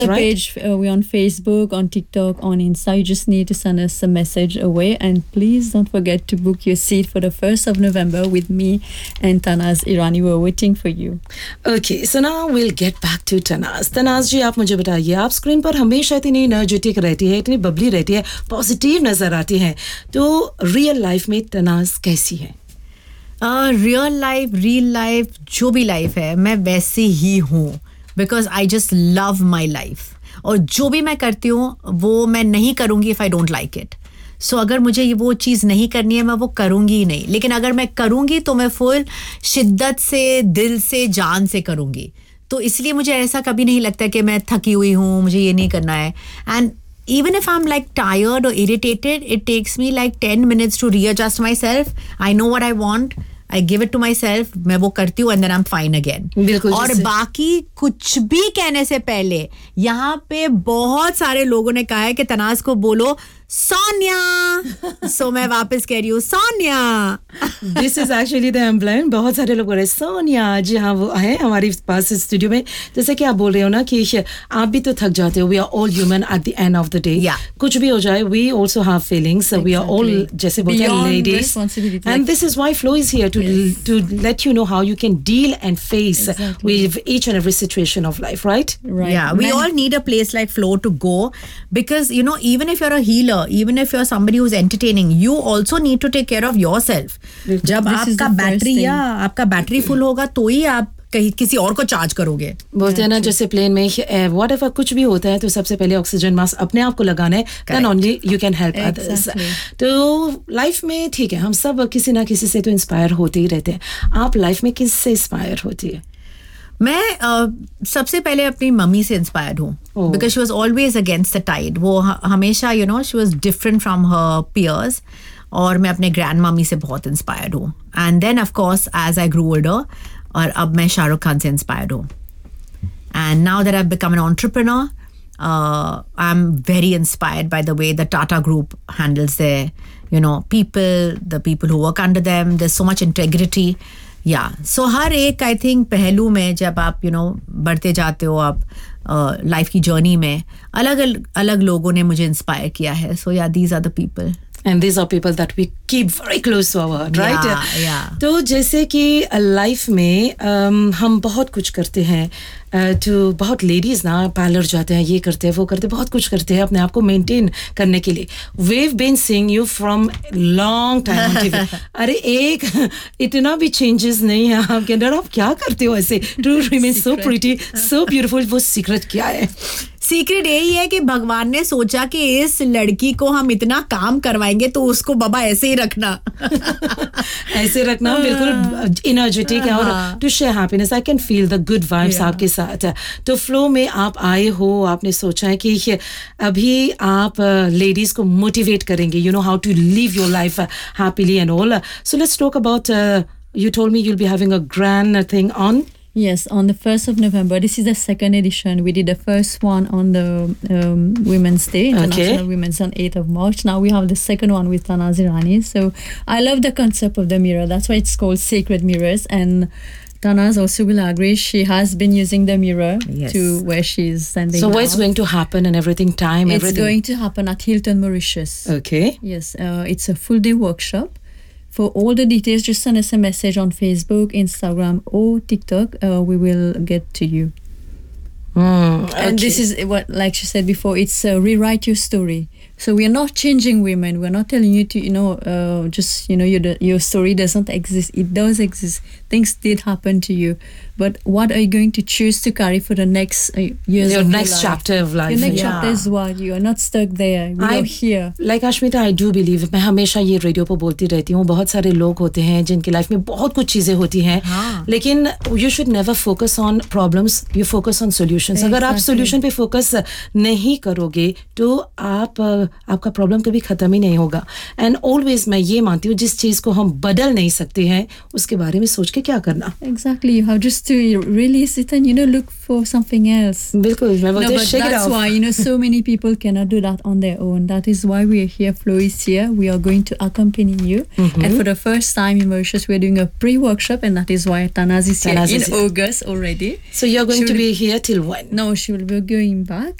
right? Page, we're on Facebook, on TikTok, on Insta. You just need to send us a message away, and please don't forget to book your seat for the 1st of November with me and Tanaz Irani. We're waiting for you. Okay, so now we'll get back to Tanaz. Tanaz जी, आप मुझे बताइए, आप screen पर हमेशा इतनी energetic रहती है, इतनी बबली रहती है, पॉजिटिव नजर आती हैं, तो रियल लाइफ में तनाज कैसी है? रियल लाइफ जो भी लाइफ है, मैं वैसे ही हूँ, because I just love my life. और जो भी मैं करती हूँ वो मैं नहीं करूँगी if I don't like it. सो अगर मुझे ये वो चीज़ नहीं करनी है, मैं वो करूँगी ही नहीं. लेकिन अगर मैं करूँगी तो मैं फुल शिद्दत से, दिल से, जान से करूँगी. तो इसलिए मुझे ऐसा कभी नहीं लगता कि मैं थकी हुई हूँ, मुझे ये नहीं करना है. And even if I'm like tired or irritated, it takes me like 10 minutes to readjust myself. I know what I want. I give it to myself. मैं वो करती हूँ and then I'm fine again. बिल्कुल. और बाकी कुछ भी कहने से पहले यहाँ पे बहुत सारे लोगों ने कहा है कि तनाज को बोलो सोनिया. सो मैं वापस कह रही हूँ Sonia. This is actually the emblem. बहुत सारे लोग बोल रहे हैं सोनिया. जी हाँ, वो है हमारे पास स्टूडियो में. जैसे कि आप बोल रहे हो ना कि आप भी तो थक जाते हो. We are all human at the end of the day. कुछ भी हो जाए, we also have feelings. We are all, जैसे बोलते हैं, ladies. And this is why flow is here to let you know how you can deal and face with each and every situation of life, right? Yeah, we all need a place like Flow to go, because you know, even if you're a healer, even if you're somebody who's entertaining, you also need to take care of yourself. जब आपका battery full होगा तो ही आप कहीं किसी और को charge करोगे. बोलते हैं ना, जैसे प्लेन में व्हाटएवर कुछ भी होता है तो सबसे पहले ऑक्सीजन मास्क अपने आप को लगाना है, then only you can help others. तो लाइफ में ठीक है, हम सब किसी ना किसी से तो इंस्पायर होते ही रहते हैं. आप लाइफ में किस से इंस्पायर होती है? मैं सबसे पहले अपनी मम्मी से इंस्पायर्ड हूँ, because she was always against the Tide. वो हमेशा you know she was different from her piers. और मैं अपने ग्रैंड मम्मी से बहुत इंस्पायर्ड हूँ. And then of course as I Guru older, और अब मैं शाहरुख खान से इंस्पायर्ड हूँ. And now that I have become an entrepreneur, I am very inspired by the way the Tata group handles there people, the people who work under them. There's so much integrity. So हर एक I think पहलू में जब आप बढ़ते जाते हो आप life की जर्नी में, अलग अलग लोगों ने मुझे इंस्पायर किया है. सो these are the people. And these are people that we keep very close to our heart, right? Yeah. तो जैसे कि लाइफ में हम बहुत कुछ करते हैं. तो बहुत लेडीज ना पार्लर जाते हैं, ये करते हैं, वो करते हैं, बहुत कुछ करते हैं अपने आप को मेंटेन करने के लिए. We've been seeing you from long time on TV. अरे एक इतना भी चेंजेस नहीं है आपके अंदर. आप क्या करते हो ऐसे to remain so pretty, so beautiful? वो सीक्रेट क्या है? सीक्रेट यही है कि भगवान ने सोचा कि इस लड़की को हम इतना काम करवाएंगे तो उसको बाबा ऐसे ही रखना. ऐसे रखना, बिल्कुल एनर्जेटिक है और to share happiness. I can feel the good vibes आपके साथ. तो फ्लो में आप आए हो, आपने सोचा है कि अभी आप लेडीज को मोटिवेट करेंगे, you know how to live your life happily and all. So let's talk about, you told me you'll be having a grand thing on. Yes, on the 1st of November. This is the second edition. We did the first one on the Women's Day, International Women's, on 8th of March. Now we have the second one with Tanaz Irani. So I love the concept of the mirror. That's why it's called Sacred Mirrors. And Tanaz also will agree. She has been using the mirror to where she's sending. So what's going to happen and everything? It's going to happen at Hilton Mauritius. Okay. Yes, it's a full day workshop. For all the details, just send us a message on Facebook, Instagram, or TikTok. We will get to you. And this is what, like she said before, it's rewrite your story. So we are not changing women. We're not telling you to, just, your story doesn't exist. It does exist. Things did happen to you. But what are you going to choose to carry for the next years your of next life? chapter of life? Your next chapter is what? You are not stuck there. We are here. Like Ashmita, I do believe, मैं हमेशा ये radio पर बोलती रहती हूँ, बहुत सारे लोग होते हैं जिनकी लाइफ में बहुत कुछ चीज़ें होती हैं, लेकिन you should never focus on problems, you focus on solutions. अगर आप solution पे focus नहीं करोगे तो आपका प्रॉब्लम कभी ख़त्म ही नहीं होगा. एंड ऑलवेज मैं ये मानती हूँ, जिस चीज़ को हम बदल नहीं सकते हैं उसके बारे में सोच के क्या करना. Exactly. You have just just to release it and look for something else. बिल्कुल मैं बोलती हूँ but shake it that's off. why so many people cannot do that on their own. That is why we are here. Flo is here. We are going to accompany you. And for the first time in Mauritius, we are doing a pre-workshop, and that is why Tanaz is here in August already. So you're going to be here till when? No, she will be going back